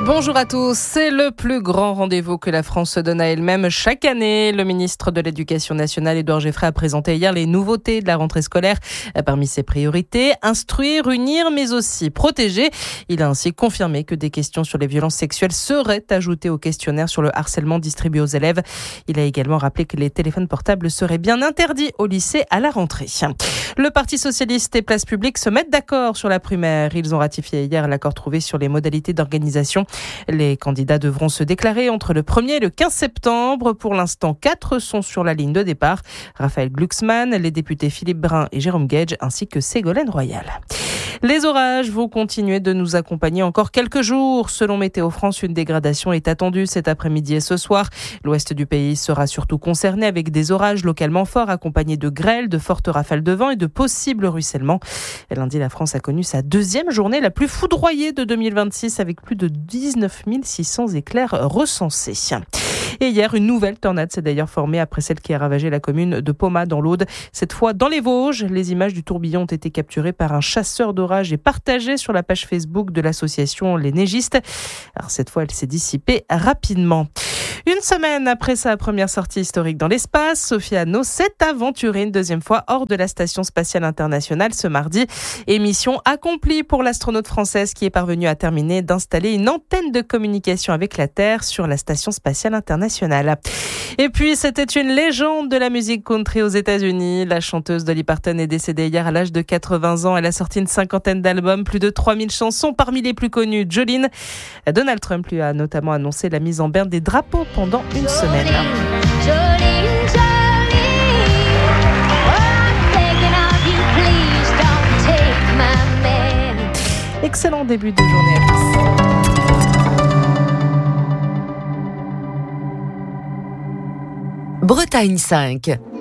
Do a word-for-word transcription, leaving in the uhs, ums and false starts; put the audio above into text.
Bonjour à tous, c'est le plus grand rendez-vous que la France se donne à elle-même chaque année. Le ministre de l'Éducation nationale, Édouard Geoffrey, a présenté hier les nouveautés de la rentrée scolaire. Parmi ses priorités, instruire, unir, mais aussi protéger. Il a ainsi confirmé que des questions sur les violences sexuelles seraient ajoutées au questionnaire sur le harcèlement distribué aux élèves. Il a également rappelé que les téléphones portables seraient bien interdits au lycée à la rentrée. Le Parti socialiste et Place publique se mettent d'accord sur la primaire. Ils ont ratifié hier l'accord trouvé sur les modalités d'organisation. Les candidats devront se déclarer entre le premier et le quinze septembre. Pour l'instant, quatre sont sur la ligne de départ. Raphaël Glucksmann, les députés Philippe Brun et Jérôme Gage, ainsi que Ségolène Royal. Les orages vont continuer de nous accompagner encore quelques jours. Selon Météo France, une dégradation est attendue cet après-midi et ce soir. L'ouest du pays sera surtout concerné avec des orages localement forts accompagnés de grêles, de fortes rafales de vent et de possibles ruissellements. Et lundi, la France a connu sa deuxième journée la plus foudroyée de deux mille vingt-six avec plus de dix-neuf mille six cents éclairs recensés. Et hier, une nouvelle tornade s'est d'ailleurs formée après celle qui a ravagé la commune de Pomat dans l'Aude. Cette fois dans les Vosges, les images du tourbillon ont été capturées par un chasseur d'orage et partagées sur la page Facebook de l'association Les Neigistes. Alors cette fois, elle s'est dissipée rapidement. Une semaine après sa première sortie historique dans l'espace, Sophie Anno s'est aventurée une deuxième fois hors de la Station spatiale internationale ce mardi. Et mission accomplie pour l'astronaute française qui est parvenue à terminer d'installer une antenne de communication avec la Terre sur la Station spatiale internationale. Et puis, c'était une légende de la musique country aux États-Unis. La chanteuse Dolly Parton est décédée hier à l'âge de quatre-vingts ans. Elle a sorti une cinquantaine d'albums, plus de trois mille chansons, parmi les plus connues, Jolene. Donald Trump lui a notamment annoncé la mise en berne des drapeaux pendant une semaine. Jolene, Jolene, oh, I'm begging of you, please don't take my man. Excellent début de journée à tous. Bretagne cinq.